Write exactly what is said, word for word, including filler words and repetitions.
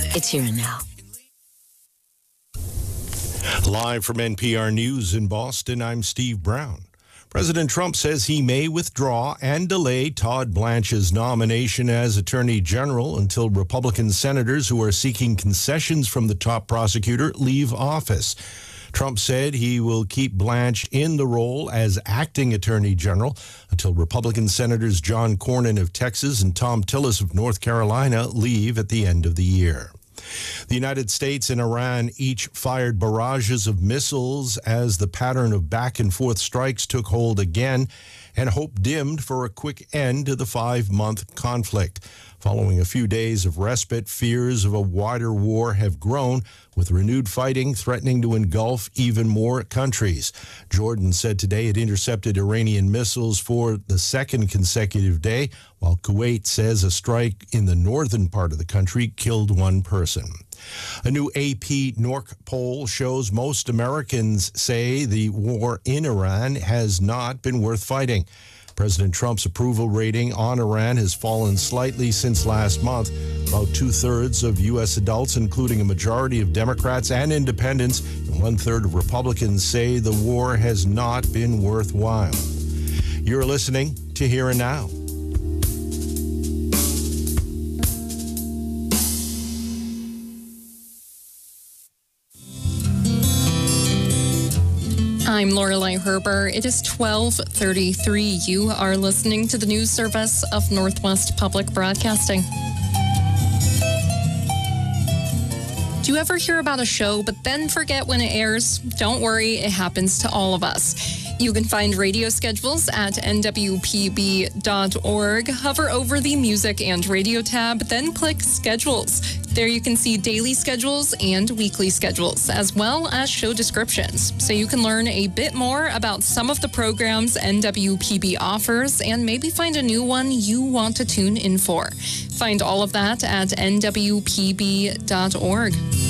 It's here and now. Live from N P R News in Boston, I'm Steve Brown. President Trump says he may withdraw and delay Todd Blanche's nomination as Attorney General until Republican senators who are seeking concessions from the top prosecutor leave office. Trump said he will keep Blanche in the role as acting Attorney General until Republican Senators John Cornyn of Texas and Thom Tillis of North Carolina leave at the end of the year. The United States and Iran each fired barrages of missiles as the pattern of back-and-forth strikes took hold again, and hope dimmed for a quick end to the five-month conflict. Following a few days of respite, fears of a wider war have grown, with renewed fighting threatening to engulf even more countries. Jordan said today it intercepted Iranian missiles for the second consecutive day, while Kuwait says a strike in the northern part of the country killed one person. A new A P N O R C poll shows most Americans say the war in Iran has not been worth fighting. President Trump's approval rating on Iran has fallen slightly since last month. About two-thirds of U S adults, including a majority of Democrats and independents, and one-third of Republicans, say the war has not been worthwhile. You're listening to Here and Now. I'm Lorelei Herber. It is twelve thirty-three. You are listening to the news service of Northwest Public Broadcasting. Do you ever hear about a show but then forget when it airs? Don't worry, it happens to all of us. You can find radio schedules at N W P B dot org. Hover over the Music and Radio tab, then click Schedules. There you can see daily schedules and weekly schedules, as well as show descriptions, so you can learn a bit more about some of the programs N W P B offers and maybe find a new one you want to tune in for. Find all of that at N W P B dot org.